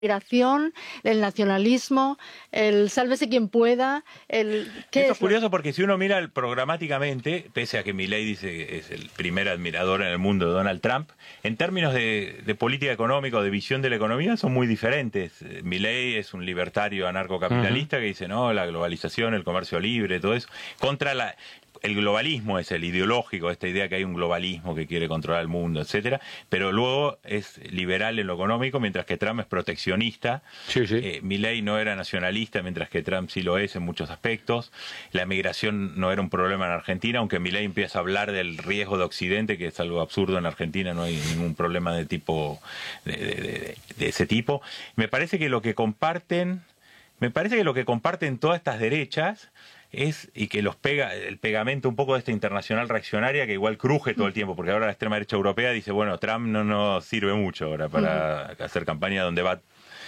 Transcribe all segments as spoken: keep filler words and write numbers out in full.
migración, el nacionalismo, el sálvese quien pueda, el... ¿qué Esto es es curioso lo... porque si uno mira programáticamente, pese a que Milei dice que es el primer admirador en el mundo de Donald Trump, en términos de, de política económica o de visión de la economía son muy diferentes. Milei es un libertario anarcocapitalista uh-huh. que dice, no, la globalización, el comercio libre, todo eso, contra la... El globalismo es el ideológico, esta idea que hay un globalismo que quiere controlar el mundo, etcétera, pero luego es liberal en lo económico, mientras que Trump es proteccionista. Sí, sí. Eh, Milei no era nacionalista, mientras que Trump sí lo es en muchos aspectos. La migración no era un problema en Argentina, aunque Milei empieza a hablar del riesgo de Occidente, que es algo absurdo en Argentina, no hay ningún problema de tipo de, de, de, de ese tipo. Me parece que lo que comparten, me parece que lo que comparten todas estas derechas es, y que los pega, el pegamento un poco de esta internacional reaccionaria que igual cruje todo el tiempo, porque ahora la extrema derecha europea dice, bueno, Trump no nos sirve mucho ahora para uh-huh. hacer campaña donde va,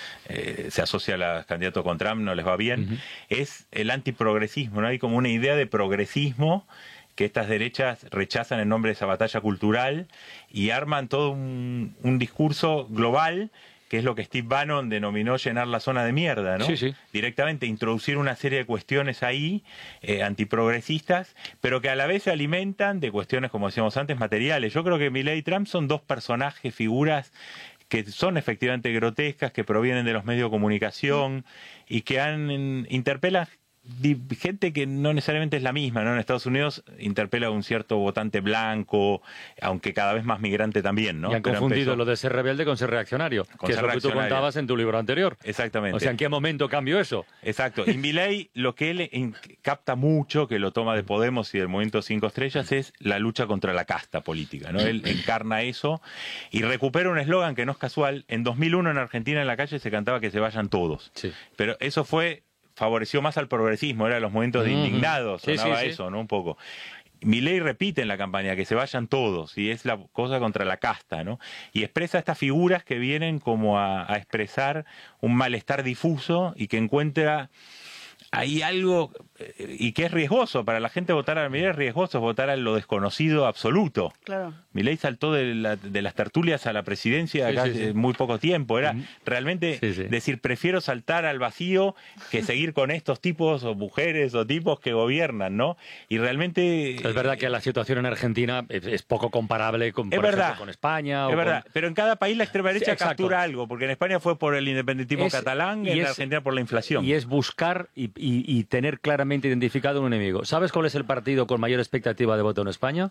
eh, se asocia a los candidatos con Trump, no les va bien, uh-huh. es el antiprogresismo, ¿no? Hay como una idea de progresismo que estas derechas rechazan en nombre de esa batalla cultural y arman todo un, un discurso global, que es lo que Steve Bannon denominó llenar la zona de mierda, ¿no? Sí, sí. Directamente introducir una serie de cuestiones ahí, eh, antiprogresistas, pero que a la vez se alimentan de cuestiones, como decíamos antes, materiales. Yo creo que Milei y Trump son dos personajes, figuras que son efectivamente grotescas, que provienen de los medios de comunicación y que han interpelan gente que no necesariamente es la misma, ¿no? En Estados Unidos interpela a un cierto votante blanco, aunque cada vez más migrante también, ¿no? Y han Pero confundido empezó... lo de ser rebelde con ser reaccionario, con que ser es lo que tú contabas en tu libro anterior. Exactamente. O sea, ¿en qué momento cambió eso? Exacto. Y Milei, lo que él capta mucho, que lo toma de Podemos y del Movimiento Cinco Estrellas, es la lucha contra la casta política, ¿no? Él encarna eso y recupera un eslogan que no es casual. En dos mil uno en Argentina en la calle se cantaba que se vayan todos. Sí. Pero eso fue... favoreció más al progresismo, eran los momentos de indignados, sí, sonaba sí, sí. eso, ¿no? Un poco. Milei repite en la campaña que se vayan todos, y es la cosa contra la casta, ¿no? Y expresa estas figuras que vienen como a, a expresar un malestar difuso y que encuentra hay algo, y que es riesgoso, para la gente votar a Milei es riesgoso, votar a lo desconocido absoluto. Claro. Milei saltó de, la, de las tertulias a la presidencia sí, acá sí, sí. muy poco tiempo, era uh-huh. realmente sí, sí. decir, prefiero saltar al vacío que seguir con estos tipos o mujeres o tipos que gobiernan, ¿no? Y realmente... Es verdad que la situación en Argentina es, es poco comparable con, es por verdad, ejemplo, con España. Es o verdad, con... pero en cada país la extrema derecha sí, captura algo, porque en España fue por el independentismo es, catalán y, y en es, Argentina por la inflación. Y es buscar y, y, y tener claramente identificado un enemigo. ¿Sabes cuál es el partido con mayor expectativa de voto en España?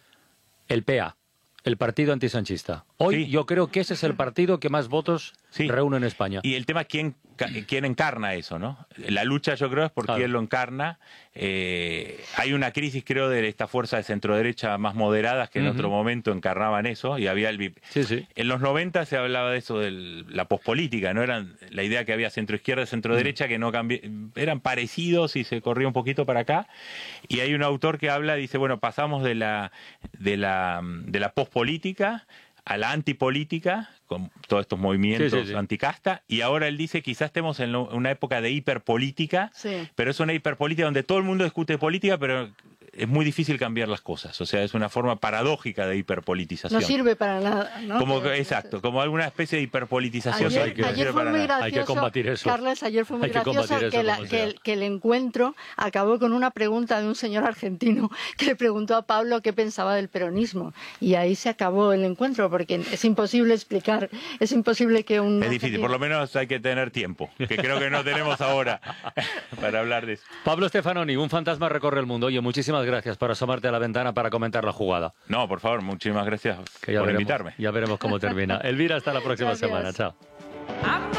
El P A, el partido antisanchista. Hoy sí. yo creo que ese es el partido que más votos sí. reúne en España. Y el tema es quién, quién encarna eso, ¿no? La lucha, yo creo, es por claro. quién lo encarna. Eh, hay una crisis, creo, de esta fuerza de centro-derecha más moderadas que en uh-huh. otro momento encarnaban eso, y había el... Sí, sí. En los noventa se hablaba de eso, de la pospolítica, ¿no? Eran la idea que había centro-izquierda y centro-derecha uh-huh. que no cambi... eran parecidos y se corría un poquito para acá. Y hay un autor que habla, dice, bueno, pasamos de la, de la, de la pospolítica a la antipolítica, con todos estos movimientos sí, sí, sí. anticasta, y ahora él dice quizás estemos en lo, una época de hiperpolítica, sí. pero es una hiperpolítica donde todo el mundo discute política, pero es muy difícil cambiar las cosas, o sea, es una forma paradójica de hiperpolitización. No sirve para nada, ¿no? Como, exacto, como alguna especie de hiperpolitización. Ayer, hay que, ayer fue muy gracioso, hay que combatir eso. Carles, ayer fue muy hay que gracioso que, eso, la, que, el, que el encuentro acabó con una pregunta de un señor argentino que le preguntó a Pablo qué pensaba del peronismo, y ahí se acabó el encuentro, porque es imposible explicar, es imposible que un... Es difícil, por lo menos hay que tener tiempo, que creo que no tenemos ahora para hablar de eso. Pablo Stefanoni, un fantasma recorre el mundo. Oye, muchísimas gracias por asomarte a la ventana para comentar la jugada. No, por favor, muchísimas gracias que ya por veremos, invitarme. Ya veremos cómo termina. Elvira, hasta la próxima Gracias. semana. Chao.